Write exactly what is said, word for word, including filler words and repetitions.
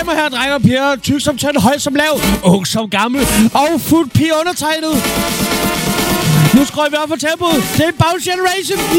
damer her, drenge og piger, tyk som tynd, høj som lav, ung som gammel og fuld pige undertegnet. Nu skruer vi op for tempoet. Det er Bounce Generation.